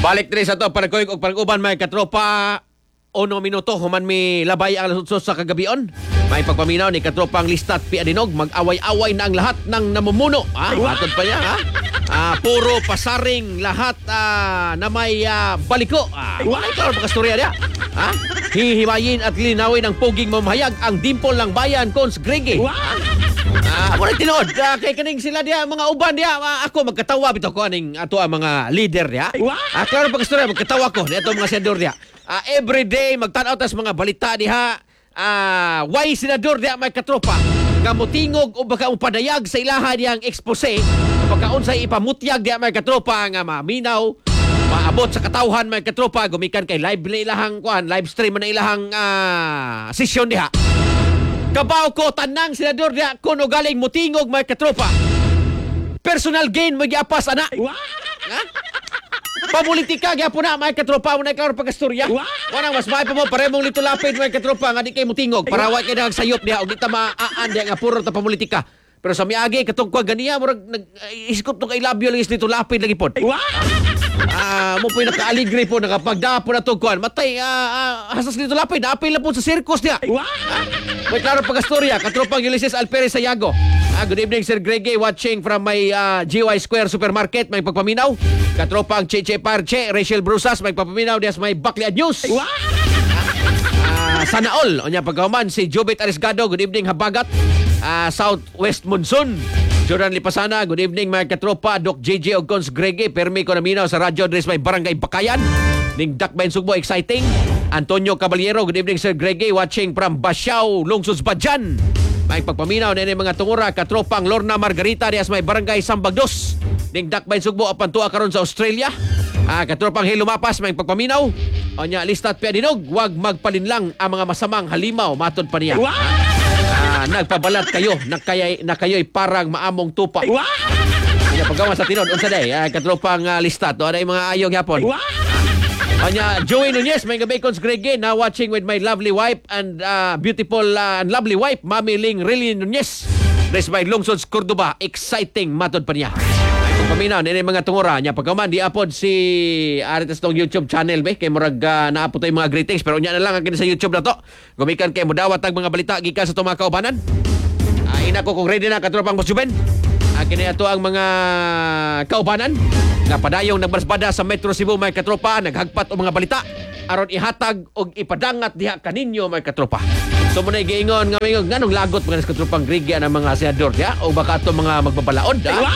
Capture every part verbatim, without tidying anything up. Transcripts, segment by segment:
Balik din sa to, panagkoyog o panag-uban may katropa. Uno minuto, human mi labay ang lasutsos sa kagabion. May pagpaminaw ni katropang Listat P. Adinog, mag-away-away na ang lahat ng namumuno. Ah, matod pa niya, ha? Ah, puro pasaring lahat ah, na may ah, baliko. Ah, wala ito ang pagkastorya niya. Ha? Hihimayin at linawin ang puging mamahayag ang dimpol ng bayan, Cons Grege. Ah, wala tinood. Ah, kay kaning sila dia, mga uban dia. Ah, ako magkatawa bitaw ko aning ato ang mga leader dia. Ah, klaro pagkastorya, magkatawa ko. Ito mga senador dia. Uh, everyday magtanaw tas mga balita diha ah uh, why senador diha may katropa kamutingog o baka upadayag sa ilaha diyang expose baka unsay ipamutyag diha may katropa nga maminaw maabot sa katawhan may katropa gumikan kay live na ilahang kuan live stream na ilahang uh, session diha. Kabaw ko tanang senador diha kuno galing mutingog may katropa personal gain magiapas ana. Ha? Pamulitika gyapon na may katropa mo na klaro pagkastorya. Wanang mas may pa mo paremong lito lapid may katropa nga di kay mutingog para wa kay nang sayop diha og di ta maaan diha nga puro ta pamulitika. Pero sa miagi katong kwa ganiya murag nag-iskop to kay labyo lang dito lapid lagi pod. Ah, mo po'y naka-aligre po nakapagdapo na to kuan. Matay ah, ah, hasas dito lapid apil na po sa circus diha. May klaro pagkastorya katropang Ulysses Alperes Sayago. Ah, good evening Sir Grege, watching from my uh, G Y Square Supermarket, may pagpaminaw. Katropang Cheche Parche, Rachel Brusas, may pagpaminaw dias may Bacliad News. Ah, sana all onya pagkahuman si Jobit Arisgado, good evening Habagat. Ah, Southwest Monsoon. Jordan Lipasana, good evening mga katropa. Doc J J og Cons Grege, permi ko na minaw sa radyo adres may Barangay Bakayan. Ning Dakbayn Sugbo, exciting. Antonio Caballero, good evening Sir Grege, watching from Basiao, Lungsod Badjan. May pagpaminaw na mga tungura, katropang Lorna Margarita, dias may Barangay Sambagdos. Ning Dakbayn Sugbo, apan tuwa karon sa Australia. Ah, katropang Hilumapas, may pagpaminaw. Onya, Listat P. Adinog, wag magpalinlang ang mga masamang halimaw, matod pa niya. Ah, nagpabalat kayo, na, kaya, na kayo'y parang maamong tupa. Kaya paggawa sa tinod, unsa day, ah, katropang uh, Listat, o aday mga ayong yapon. Anya, Joey Nunez, may gabi Cons Grege, now watching with my lovely wife and uh, beautiful uh, and lovely wife, Mami Ling Rilly Nunez. This by Lungsod, Cordoba, exciting, matod pa niya. Paminaw, nini mga tungura niya. Pagkaman, di apod si Aritas tong YouTube channel, be. Kay murag uh, naapod tayo mga greetings. Pero niya na lang ang kini sa YouTube na to. Gumikan kay mudawat ang mga balita gikan sa itong mga kaubanan. Uh, ina ko kung ready na katropang Boss Juben. Uh, kini ato ang mga kaubanan. Nga padayong nagbarsbada sa Metro Cebu may katropa. Naghagpat o mga balita. Aron ihatag o ipadangat diha kaninyo may katropa. So muna giingon nga mayong ganong lagot mga katropang Grege ng mga senador diha. O baka ito mga magbabalaod. Ha?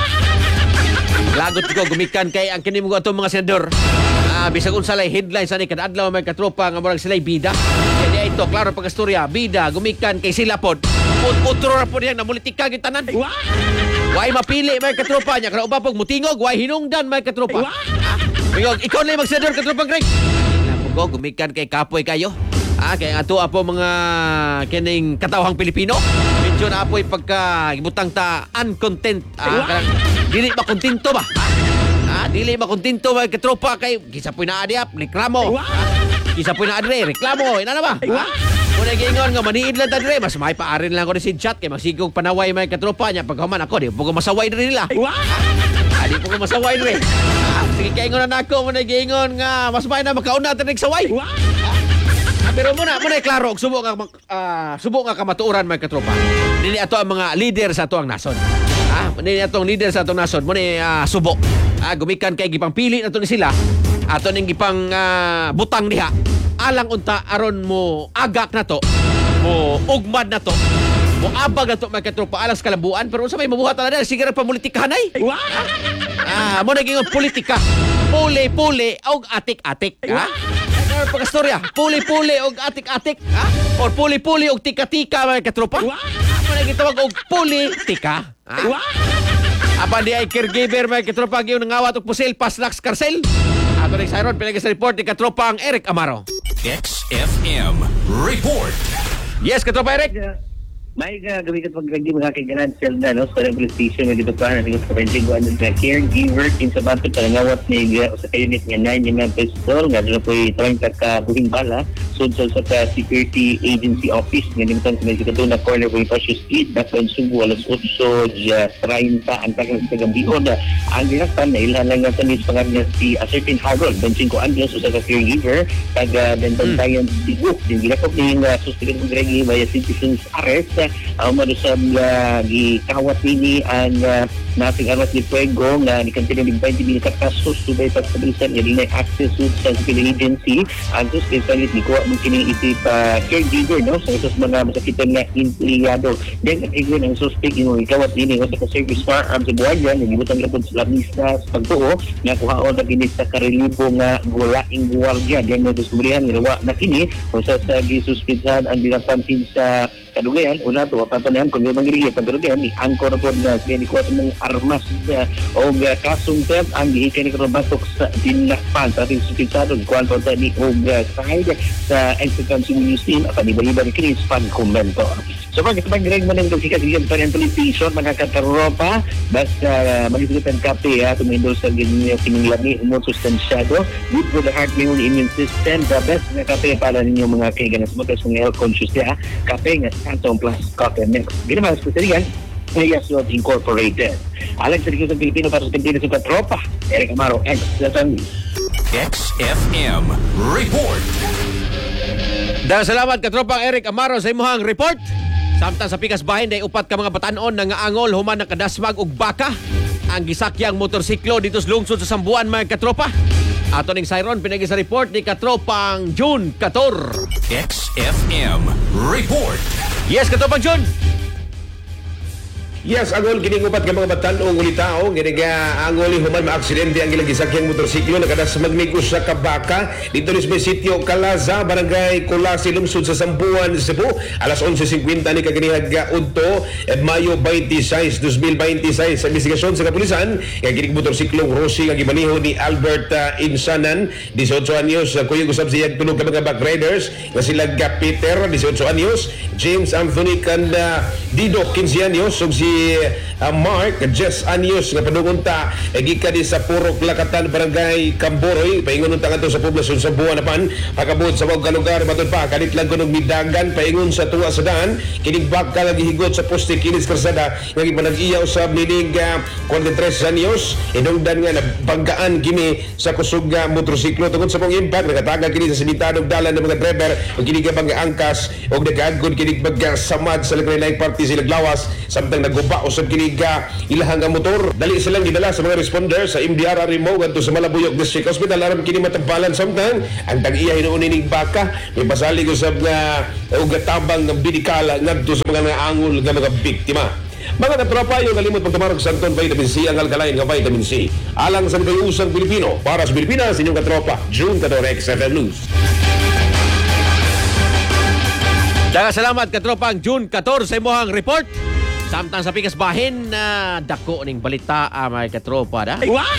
Lagot ko gumikan kay ang kini mo atong mga senador. Ah, bisag unsa lay headline sa ni kadadlaw may katropa nga murag sila'y bida. Kaya ito klaro pagkastorya, bida gumikan kay sila pod. Put-utro ra pod yang namulitika gyud tanan. Way mapili may katropa nya kada uba pog mutingog, way hinungdan may katropa. Mingog ikaw lay magsenador katropang Greg. Napugo gumikan kay kapoy kayo. Ah, kay ato apo mga kining katawhang Pilipino. Medyo na apoy pagka ibutang ta uncontent. Ah, kanang dili makontento ba? Ah, dili makontento ba katropa kay kisa poy na adiap reklamo. Ah, kisa poy na adre reklamo. Ina na ba? Ah, kung nagingon nga maniid lang ta dire, mas may paarin lang ko ni si chat kay masigog panaway may katropa niya pagkaman ako di po ko masaway dire nila. Ah, di po ko masaway dire. Ah, sige kay ingon na nako mo nagingon nga mas may na makauna ta ning saway. Pero muna, muna klaro, subo nga, uh, subo nga kamatuuran mga katropa. Dili ato ang mga leader sa ato ang nason. Ah, dili ato ang leader sa ato ang nason. Muna uh, subo. Ah, gumikan kay gipang pili na to ni sila. Ato ning gipang uh, butang diha. Alang unta aron mo agak na to. Mo ugmad na to. Mo abag na to mga katropa alas kalabuan. Pero unsa may mabuhat na na, sige ra pamulitikahan ay. Ah, mo naging politika. Puli-puli og atik-atik. Ha? Ano pagkastorya? Puli-puli og atik-atik, ha? Or puli-puli og tika-tika mga katropa? Ano na gitawag og politika? Ha? Apan di ay caregiver mga katropa yung nangawat og pusil, paslaks, karsel? Ato rin sa iron, pinagay sa report ni katropa ang Eric Amaro. X F M Report. Yes, katropa Eric. May gagawin ka pag-ragi mga kaiganan sel na no, sa police station na dito pa na dito sa Benjigo ano na caregiver in sa bato talangawat ni sa unit nga nine yung pistol nga doon po itong ka-buhing bala so sa sa security agency office nga dito sa Benjigo na corner po yung Pasio Street na po Subo alas otso thirty ang tagang sa gabion ang dinaktan na ilan lang nga sa nis pangalan si a certain Harold Benjigo Andres so sa caregiver taga dental science Cebu din ginakop ni nga suspect ng gregi by citizens arrest ang uh, sa uh, gikawat ini ang uh, nating aras ni Fuego nga ni kantina ng twenty minutes kasos subay pagstabilisan nga dinay access sa security agency ang suspect palit ni kuha mo kining isip uh, caregiver no sa so, mga masakitan nga empleyado then again ang suspect yung ikawat ini sa service firearms sa buhayan nagibutang labod sa lamisa sa pagtuo nga kuhaon na kini sa karelibo nga gulaing guardia then nadiskubrihan nga na kini usa sa gisuspetsahan ang dinapansin sa kadugayan una to papanayan kung yung manggiligi pagkadugayan ni angkor po na sinikot mong armas uh, o uh, kasong tep ang gihikan ni Karobatok sa dinakpan sa ating supisado kuwan po ni o uh, side sa executive museum at paniba-iba ni Chris Pan Commento. So pag pag-reg mo ng kasikas-iyan pa rin politisyon mga kataropa basta uh, mag-isulitan kape ha tumindol sa ganyan sinilami umusustansyado good for the heart immune immune system the best na kape para ninyo mga kaiganas mo kasi mga health conscious ya kape nga Canton Plus Coffee Mix. Ginawa sa Pilipinas, Playasod Incorporated. Alang sa Dikos ng Pilipino para sa Pilipinas sa tropa. Eric Amaro, X F M. X F M Report. Dahil salamat katropang Eric Amaro sa imuhang report. Samtang sa pikas bahin day upat ka mga batanon na nga angol human na kadasmag og baka. Ang gisakyang motorsiklo dito sa lungsod sa Sambuan mga katropa. Ato ning siron pinagi sa report ni katropang June fourteen. X F M Report. Yes, katropang June. Yes, angol kining upat ka mga batan-ong ulitao kining uh, angol human maaksidente ang ilang gisakyang motorsiklo nakadas magmigos sa Kabaka dito ni sa sitio Calaza, barangay Colasi, lungsod sa Sambuan, Cebu. Alas eleven fifty ni kaganihag udto eh, Mayo twenty-six, twenty twenty-six sa investigasyon sa kapulisan kay kining motorsiklong Rossi nga gimaniho ni Albert uh, Insanan, eighteen anyos, uh, kuyog usab siya tulog ka mga back riders nga sila Peter, eighteen anyos, James Anthony Kanda Dido, fifteen anyos, ug si uh, Mark Jess anyos nga padungunta eh, gikan sa Purok Lakatan, barangay Camboroy, paingon unta ngadto sa poblasyon sa Buanapan, pagabot sa mga lugar matud pa kanit lang kunog midagan paingon sa tuwa sa daan kining bakal nga gihigot sa poste kinis karsada nga gipanag-iya usab nining uh, forty-three anyos inungdan nga nabanggaan kini sa kusog uh, motorsiklo tungod sa pong impact nakataga kini sa simentadong dalan ng mga driver ug kini nga angkas ug nagagod kini bagga samad sa lain party sila lawas samtang naguba usab kini ga ilahang ang motor dali silang gidala sa mga responder sa M D R Arimo ngadto sa Malabuyok District Hospital aram kini matampalan samtang ang tag-iya hinuon ning baka may pasalig usab nga ug tabang ng bidikala ngadto sa mga angol nga mga biktima. Mga katropa, yung kalimot pagtamarog sa Anton Vitamin C ang alkalain nga Vitamin C alang sa nagayusang Pilipino para sa Pilipinas inyong katropa June fourteen X F M News. Daga salamat katropang June fourteen sa imuhang report. Samtang sa pikas bahin na uh, dako ning balita uh, mga katropa da.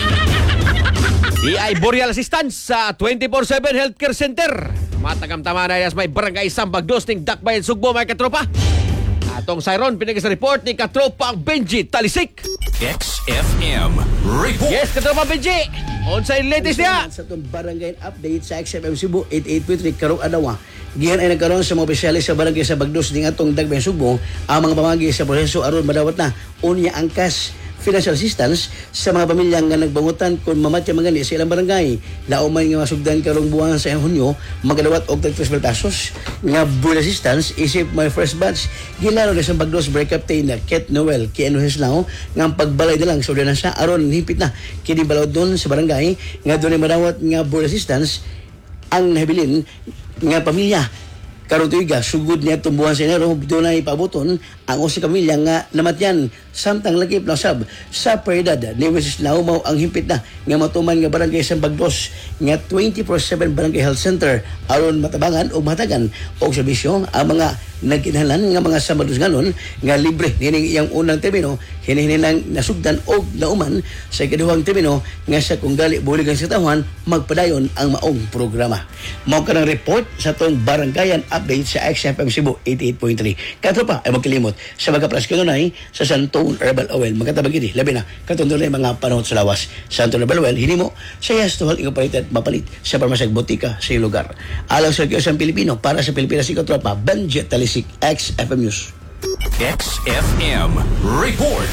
I ay Boreal Assistance sa twenty-four seven Healthcare Center. Matagam-tama na may barangay Sambagdos ning Dakbayan Sugbo mga katropa. Atong siron pinagi sa report ni katropang Benji Talisik. X F M Report. Yes, katropang Benji. On sa latest niya. Sa itong barangay update sa X F M Cebu eighty-eight point three karong adlaw. Gihan ay nagkaroon sa mga opisyalis sa barangay sa Bagdos ning atong Dakbayan Sugbo ang mga pamagi sa proseso aron madawat na unya ang cash financial assistance sa mga pamilya nga nagbangutan kung mamatya magani sa ilang barangay. Laumay nga masugdan karong buwan sa Hunyo magadawat og thirty pesos nga bull assistance isip my first batch gilaro na sa Bagdos break captain na Ket Noel Kiano Heslao nga pagbalay na lang sa ordinansa aron hipit na kini balod doon sa barangay nga doon madawat nga bull assistance ang nabilin nga pamilya karong tuiga sugod niya tumbuhan sa Enero dunay pabuton ang usa ka pamilya nga namatyan samtang lakip na sab sa Peridad ni Missus Naumaw ang himpit na nga matuman nga barangay sa Bagdos nga twenty-four seven barangay health center aron matabangan o matagan og serbisyo ang mga nagkinahanglan nga mga sabados nganon nga libre nining iyang unang termino hinihinilang nasugdan og nauman sa ikaduhang termino nga sa kung gali buligan sa tahuan magpadayon ang maong programa. Mao kanang report sa tong Barangayan update sa X F M Cebu eighty-eight point three. Kato pa ay magkalimot sa magkapras kanunay sa Santone Herbal Oil. Magkatabag ini labi na katong dunay mga panahon sa lawas. Santone Herbal Oil hinimo sa Yastuhal Incorporated mapalit sa parmasag botika sa iyong lugar. Alang sa Kiosang Pilipino para sa Pilipinas ikaw tropa Benji Talisik X F M News. X F M Report.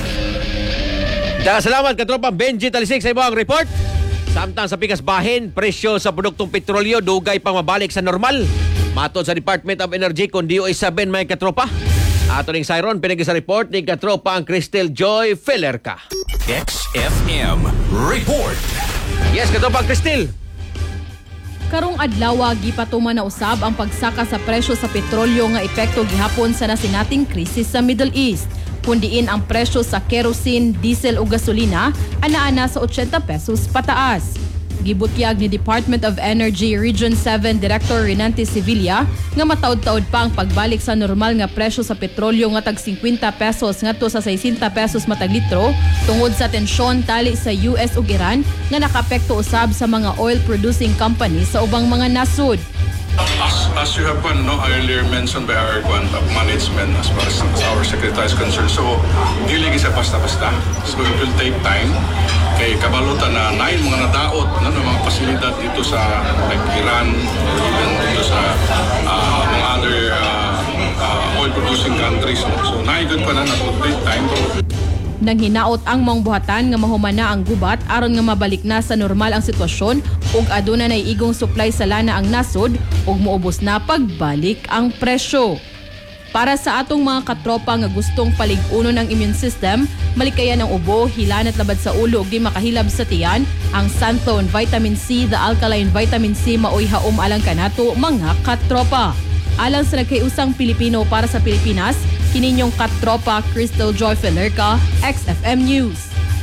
Daga salamat katropa Benji Talisik sa ibang report. Samtang sa pikas bahin, presyo sa produktong petrolyo dugay pang mabalik sa normal. Matod sa Department of Energy kung D O A seven may katropa. Ato ning Siron pinagi sa report ni katropa ang Crystal Joy Felerka. X F M Report. Yes, katropa Crystal. Karong adlaw gipatuman na usab ang pagsaka sa presyo sa petrolyo nga epekto gihapon sa nasinating krisis sa Middle East. Kundiin ang presyo sa kerosene, diesel o gasolina ana-ana sa eighty pesos pataas. Gibutyag ni Department of Energy Region seven Director Renante Sevilla nga mataod-taod pa ang pagbalik sa normal nga presyo sa petrolyo nga tag fifty pesos ngadto sa sixty pesos matag litro tungod sa tensyon tali sa U S ug Iran nga nakapekto usab sa mga oil producing companies sa ubang mga nasud. As, as you have one, no, earlier mentioned by our one, uh, management as far as, as our secretary is concerned, so dili sa basta-basta. So it will take time. Kay kabalutan na nain mga nadaot no, ng mga pasilidad dito sa like Iran or even dito sa uh, mga other uh, uh, oil producing countries. No? So nain pa na na it will take time. Nang hinaot ang mong buhatan nga mahuman na ang gubat aron nga mabalik na sa normal ang sitwasyon ug aduna nay igong supply sa lana ang nasod ug moubos na pagbalik ang presyo. Para sa atong mga katropa nga gustong palig-unon ang immune system, malikayan ang ubo, hilan at labad sa ulo ug di makahilab sa tiyan, ang Santhone Vitamin C, the alkaline vitamin C maoy haom alang kanato mga katropa. Alang sa nagkaiusang Pilipino para sa Pilipinas, kininyong katropa Crystal Joy Felerka, X F M News.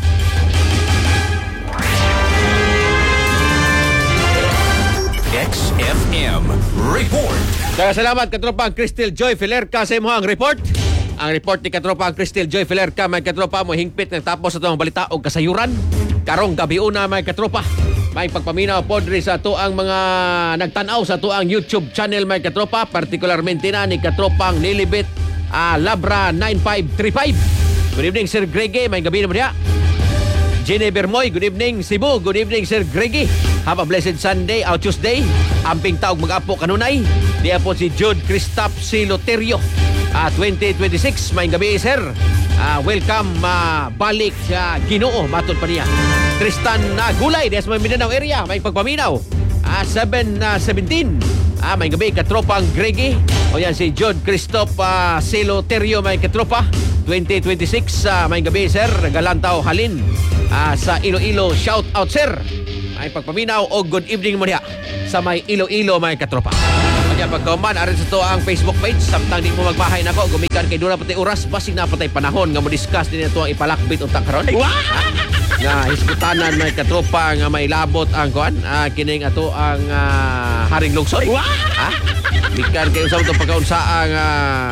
X F M Report. Daga salamat katropa ang Crystal Joy Felerka sa imong report. Ang report ni katropa ang Crystal Joy Felerka may katropa mo hingpit ng tapos sa itong balita o kasayuran. Karong gabi una may katropa. May pagpaminaw po diri sa ato ang mga nagtanaw sa ato ang YouTube channel may katropa. Partikularmente na ni katropang Nilibit uh, Labra nine five three five. Good evening Sir Greggy. May gabi na mo diya. Jenny Bermoy, good evening Cebu. Good evening Sir Greggy. Have a blessed Sunday o Tuesday. Amping taog mag-apo kanunay. Diya po si Jude Cristap Siloterio. Uh, twenty twenty-six, may gabi sir. Uh, welcome uh, balik sa uh, Ginoo. Matod pa niya. Tristan uh, Gulay, des may Mindanao area. May pagpaminaw. Uh, seven seventeen. Uh, may gabi katropang Greggy. O yan si Jude Cristap uh, Siloterio may katropa. twenty twenty-six, uh, may gabi sir. Galantaw Halin. Uh, sa Iloilo, shout out sir. May pagpaminaw o good evening mo niya sa may Iloilo may katropa. Kanya pagkauman, arin sa to ang Facebook page. Samtang di mo magbahay na ko, gumikan kay Dura pati oras, basig na patay panahon nga mo discuss din ito ang ipalakbit unta karon. Nga hisputanan may katropa nga may labot ang kuan, uh, kining ato ang uh, Haring Lungsod. Ha? Bikan kay usab to pagkaunsa ang uh,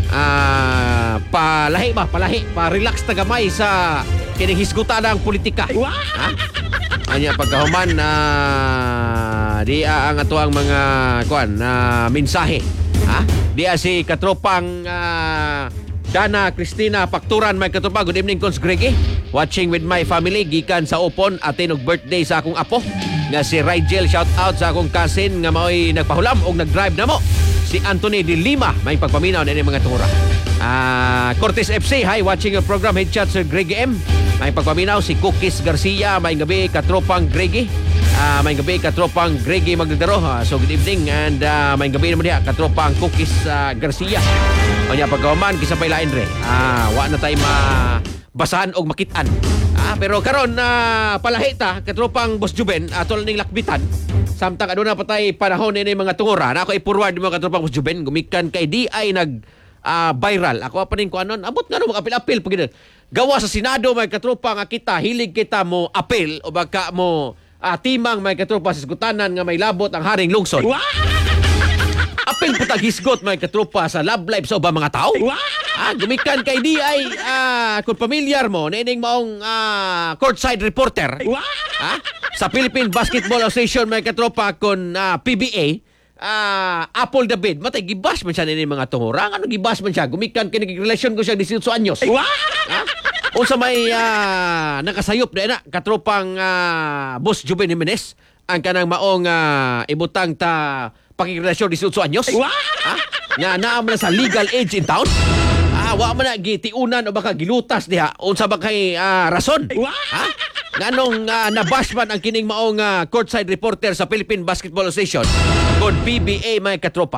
uh, palahi ba, palahi, pa-relax ta gamay sa kining hisgutan ang politika. Ha? Anya pagkahuman na uh, di uh, ang ato ang mga kuan na uh, mensahe. Ha? Di uh, si katropang uh, Dana Cristina Pakturan may katropa. Good evening Cons Greggy. Watching with my family gikan sa Upon atin og birthday sa akong apo nga si Rigel. Shout out sa akong cousin nga maoy nagpahulam og nag-drive na mo. Si Anthony de Lima may pagpaminaw na mga tungura. Uh, Cortez F C, hi, watching your program. Headshot Sir Greggy M. May pagpaminaw si Cookies Garcia. May gabi katropang Greggy. Uh, may gabi katropang Greggy Magdadaro. Uh, so good evening and uh, may gabi naman diha katropang Cookies uh, Garcia. O niya pagkawaman kisa pa ilain re. Uh, wa na tayo mabasahan o makitaan. Uh, pero karon na uh, palahita katropang Boss Juben atol ning lakbitan. Samtang aduna patay panahon ini mga tungura. Na ako i-forward mo katropang Boss Juben gumikan kay di ay nag uh, viral. Ako pa ning kuanon abot nga no mag-apil-apil pag gawa sa Senado may katropa nga kita hilig kita mo apil o baka mo uh, timang may katropa sa skutanan nga may labot ang Haring Lungsod. apil po taghisgot mga katropa sa love life sa ubang mga tao. Ah, gumikan kay di ay ah, kung pamilyar mo, nining maong ah, courtside reporter ah, sa Philippine Basketball Association mga katropa kon ah, P B A, ah, Apple David, matay gibas man siya nining mga tungurang. Ano gibas man siya? Gumikan kay nagrelasyon ko siya eighteen anyos. Ah, unsa may ah, nakasayop na ina katropang ah, Boss Juben Jimenez ang kanang maong ah, ibutang ta pakigrelasyon eighteen anyos. Ha? Nga naam na sa legal age in town. Ah, wa man na gitiunan o baka gilutas diha unsa ba kay ah, rason? Ha? Nganong uh, nabash man ang kining maong uh, courtside reporter sa Philippine Basketball Association kon P B A mga katropa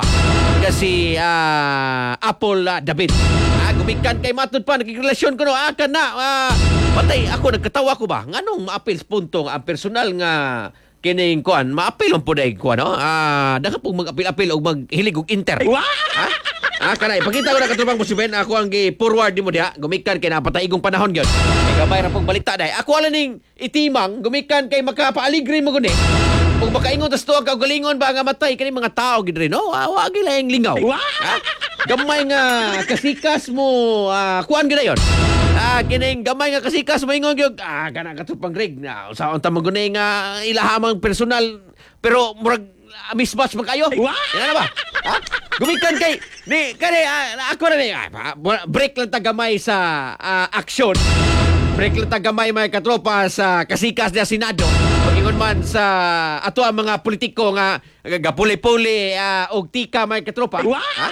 kasi uh, Apple uh, David. Ah, gumikan kay matud pa nagrelasyon ko no akan na uh, patay ako nagkatawa ko ba nganong maapil sa punto ang personal nga kining kuan maapil on pud ay kuan no ah daga pug mag-apil-apil og maghilig og inter. Ha? Ah, kanay pakita ko na katubang mo si Ben ako ang gi-forward nimo diha gumikan kay napatay igong panahon gyud. Gabay ra pong balita day. Ako ala ning itimang gumikan kay makapaaligre mo guni. Kung makaingon tas tuwa ka galingon ba nga matay kani mga tao gid rin no. Ah, wa gyud lang lingaw. Ha? Gamay nga kasikas mo ah, kuan gid yon. Ah, kining gamay nga kasikas mo ingon gyud ah kana katupang Greg na usaon ta magunay nga ilahamang personal pero murag uh, mismatch man kayo. Yan na ba? Ha? Gumikan kay ni kani uh, ako na ni ah, break lang tagamay sa uh, aksyon. Break lang tagamay mga katropa sa kasikas niya Senado. Pag-ingon man sa ato ang mga politiko nga gapuli-puli uh, og tika mga katropa. Ha?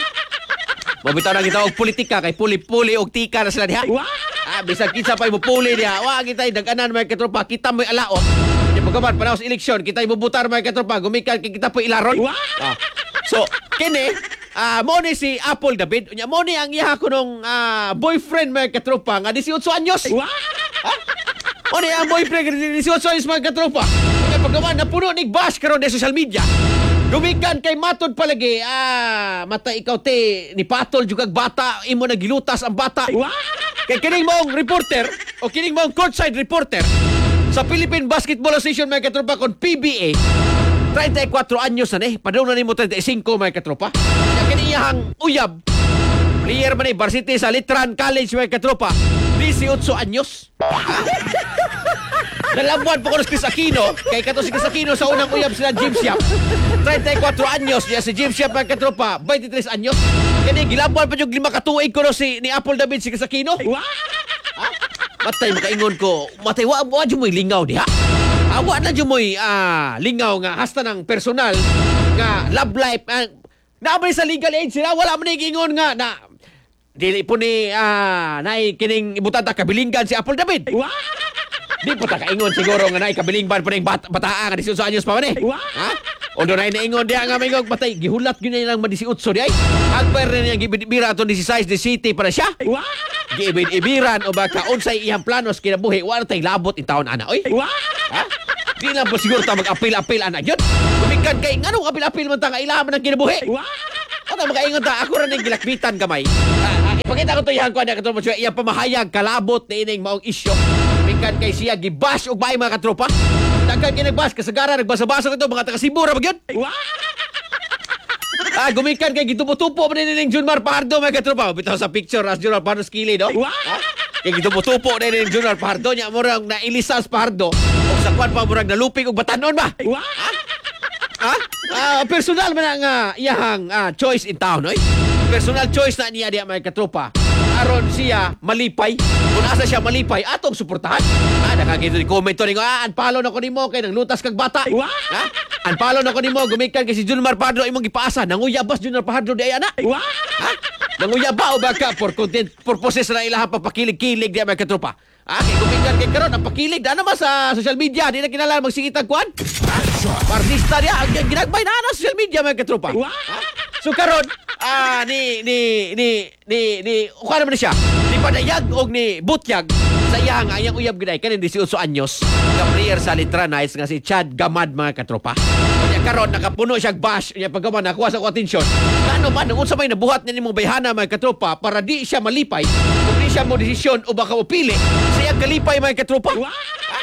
Mabitaw na kita og politika kay puli-puli og tika na sila diha. Ah, bisag kinsa pa mo puli diha. Wa kita daganan mga katropa, kita mo alaot. Di pagkaman panahon sa eleksyon, kita ibubutar mga katropa, gumikan kay kita po ilaron. Ah. So, kini ah mo ni si Apple David, unya mo ni ang iya ko nung ah, boyfriend mga katropa nga eighteen anyos. Ha? Mo ni ang boyfriend nga eighteen anyos mga katropa. Kaya pagkaman napuno nig bash karon sa social media. Gumikan kay matod palagi, ah, mata ikaw te, ni patol jugag bata, imo nagilutas ang bata. Kay kining mong reporter, o kining mong courtside reporter, sa Philippine Basketball Association mga katropa kon P B A, thirty-four anyos na ni, padaw na ni mo thirty-five mga katropa. Kaya kiniyahang uyab, player man ni varsity sa Litran College mga katropa, eighteen anyos. Nalabuan po ko ng Chris Aquino. Kay kato si Chris Aquino sa unang uyab sila Jim Siap. thirty-four anyos niya si Jim Siap ang katropa. twenty-three anyos. Kani gilabuan pa yung lima katuig ko no si ni Apple David si Chris Aquino. Ha? Matay makaingon ko. Matay wa wa jud moy lingaw diha. Awa na jud moy ah, lingaw nga hasta ng personal nga love life. Ah, naabay sa legal age sila wala man ingon nga na dili po ni ah, nay kining ibutata kabilinggan si Apple David. Di po ta kaingon siguro nga nay kabilingban pa ning bat bataa nga eighteen anyos pa man eh. Ha? O doon ay naingon diya nga mayong patay gihulat gyud na lang ma eighteen di ay. Agper na niya gibira ato sixteen city para siya. Giibid-ibiran o baka unsay iyang planos kinabuhi wa tay labot in taon ana oy. Ha? Di lang po siguro ta mag-apil-apil ana gyud. Kumikan kay nganong apil-apil man ta nga ilaman ang kinabuhi. Ano makaingon ta ako ra ning gilakbitan gamay. Ah, ah, ipakita ko to ihan ko ana katro mo siya iyang pamahayag kalabot ni ining maong isyu. Mikan kay siya gibash og bahay mga katropa. Daghan kay nagbash kasagara nagbasa-basa ko to mga taga Cebu ra magyud. Ah, gumikan kay gitupo-tupo man ni ning Junmar Pardo mga katropa. Bitaw sa picture as Junmar Pardo skili no. Ha? Kay gitupo-tupo ni ning Junmar Pardo nya murang na ilisas Pardo. Og sa kwan pa murang nalupig og batanon ba? Ha? Ha? Ah, personal man ang uh, iyahang uh, choice in town oy. Personal choice na niya diya mga katropa. Aron siya malipay. Kung asa siya malipay, atong suportahan. Ah, nakakita ni comment to ni ah, unfollow na ko nimo kay naglutas kag bata. Ha? Unfollow na ko nimo gumikan kay si Junmar Pardo imong gipaasa. Nanguyabas Junmar Pardo di ay ana. Ha? Nanguyaba o baka for content purposes na ilaha papakilig-kilig diya mga katropa. Ah, kay gumikan kay karon ang pakilig na naman sa social media, di na kinala magsikitag kuan. Partista dia ang ginagbay na sa social media mga katropa. Ha? So karon ah ni ni ni ni ni uka naman siya. Ni padayag og ni butyag sa iyang ayang uyab giday kanin eighteen anyos. Nga player sa Litran Knights nga si Chad Gamad mga katropa. Kanya karon nakapuno siya bash nya pagkaman nakuha sa ko atensyon. Ano man unsa may nabuhat ni nimong bayhana mga katropa para di siya malipay, kung di siya mo desisyon o baka upili sa iyang kalipay mga katropa. Ha?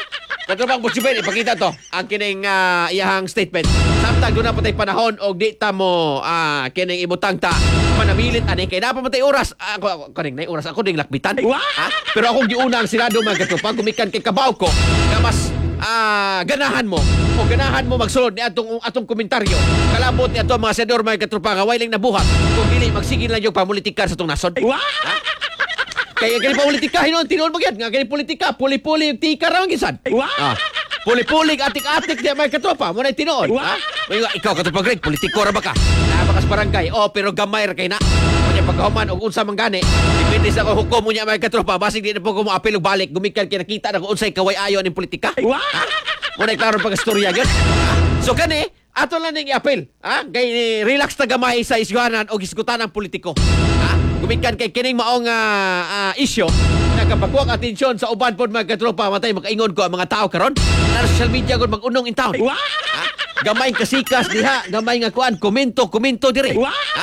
Katropang Busibel, ipakita to. Ang kining ah, iyahang statement. Samtang doon na patay panahon o di ta mo ah, kining ibutang ta. Manamilit ani kay napamatay oras. Ah, Ako kaning nay oras ako ding lakbitan. Ha? Pero akong giuna ang Senado mga katropang gumikan kay kabaw ko nga mas ah, ganahan mo o ganahan mo magsulod ni atong atong komentaryo. Kalabot ni ato mga senador mga katropang nga way lang nabuhat kung dili magsigil lang yung pamulitikar sa tong nasod. Ha? Kaya gani politika hinon tinuod magyud nga gani politika puli-puli yung tika ra man gisad. Ah. Puli-puli atik-atik di may katropa mo na tinuod. Ha? May ikaw katropa Greg politiko ra ba ka? Nabakas barangay. Oh pero gamay ra kay na. Kanya pagkahuman og unsa man gani. Depende sa kung hukom mo niya may katropa basig di na po ko mo apil og balik gumikan kay nakita na kung unsay kaway ayo ning politika. Ha? Mo na klaro pag istorya gyud. So kani ato lang ning i-apil. Ha? Kay relax ta gamay sa isguanan og isgutan ang politiko. Ha? Gumikan kay kining maong uh, uh, issue na kapagkuha ang atensyon sa uban pod mga katropa matay makaingon ko ang mga tao karon na social media gud mag-unong in town. Ha? Gamay kasikas diha, gamay nga kuan, komento, komento dire. Ha?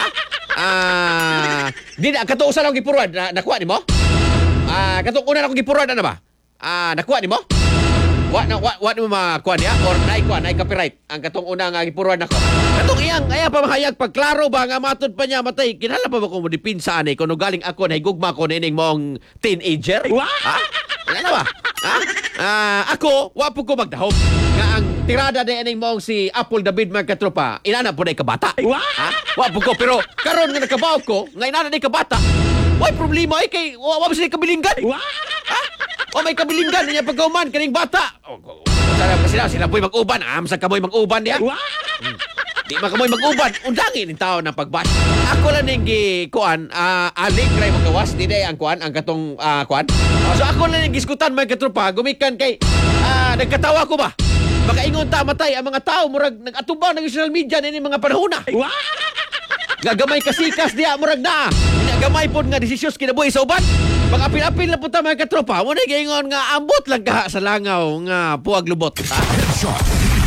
Ah, di na kato usa lang gipurwad na nakuha nimo? Ah, kato una na ko gipurwad ana ba? Ah, nakuha nimo? Wa na wa wa mo makuha niya or nay kuha nay copyright ang katong una nga gipurwad nako. Katong iyang aya pa mahayag pagklaro ba nga matod pa niya matay kinala pa ba ko mo dipinsa ani kuno galing ako na higugma ko nining mong teenager? Ha? Ano ba? Ha? Ah, ako wa po ko magdahom nga ang tirada na ining mong si Apple David mga katropa inana po na kabata. Ha? Wa po ko pero karon nga nakabaw ko nga inana na kabata. Why problema ay kay wa wa sila kabilinggan? Ha? O may kabilinggan niya pagkauman kaning bata. O, sarap kasi sila, sila po'y mag-uban. Am sa kamoy mag-uban niya. Hmm. Di man kamoy mag-uban. Undangin ng tao ng pagbash. Ako lang yung kuan, uh, aling kray magawas. Di day ang kuan, ang katong uh, kuan. Uh, so ako lang yung giskutan mga katropa. Gumikan kay, uh, nagkatawa ko ba? Baka ingon ta matay ang mga tao. Murag nag-atubaw ng social media na mga panahon na. Gagamay kasikas diya, murag na. Gamay po nga desisyos kinabuhi sa uban. Pag apil-apil na po ta mga katropa, muna gaingon nga ambot lang ka sa langaw nga puwag lubot. Ha? Headshot.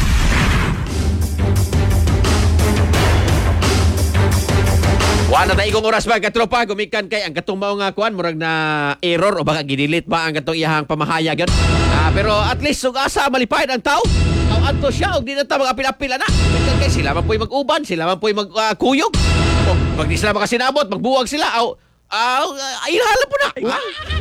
Wala na igong oras mga katropa, gumikan kay ang katong mao nga kuan murag na error o baka gidilit ba ang katong iyahang pamahayag yun. Ah, pero at least sug asa malipay ang tao. Aw adto siya og di na ta mag-apil-apil ana. Gumikan kay sila man po'y mag-uban, sila man po'y magkuyog. O pag di sila makasinabot, magbuwag sila. Aw, aw, ay hala po na. Ha?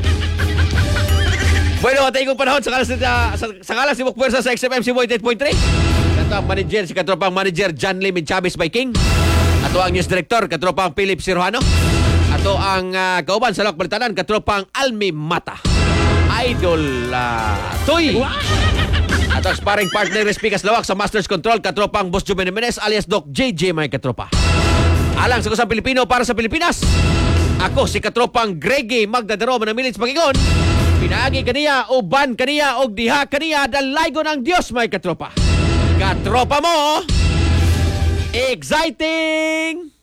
Bueno, at igong panahon sa kalas sa, sa, sa kalas si Mukwersa sa X M M C eight point three. Katong manager si katropang manager John Lim Chavez by King. Ato ang news director katropang Philip Sirojano. Ato ang uh, kauban sa Lokbalitanan katropang Almi Mata. Idol uh, Toy. Ato ang sparring partner Respikas Lawak sa Masters Control katropang Boss Juben Jimenez alias Doc J J may katropa. Alang sa kusang Pilipino para sa Pilipinas. Ako si katropang Greggy Magdadaro manamilit sa Pangingon. Pinaagi kaniya o ban kaniya o diha kaniya dalaygon ang Diyos may katropa. Katropa mo! Exciting!